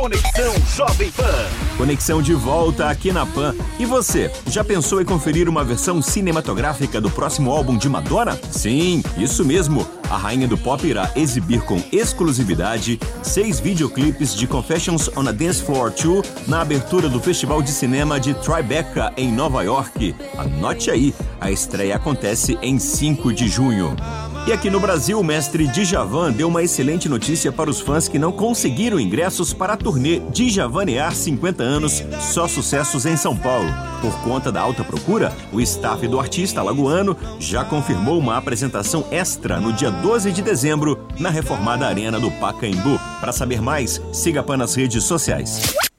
Conexão Jovem Pan. Conexão de volta aqui na Pan. E você, já pensou em conferir uma versão cinematográfica do próximo álbum de Madonna? Sim, isso mesmo. A rainha do pop irá exibir com exclusividade 6 videoclipes de Confessions on a Dance Floor 2 na abertura do Festival de Cinema de Tribeca, em Nova York. Anote aí, a estreia acontece em 5 de junho. E aqui no Brasil, o mestre Djavan deu uma excelente notícia para os fãs que não conseguiram ingressos para a turnê Djavanear 50 anos, só sucessos em São Paulo. Por conta da alta procura, o staff do artista alagoano já confirmou uma apresentação extra no dia 12 de dezembro na reformada Arena do Pacaembu. Para saber mais, siga a Pan nas redes sociais.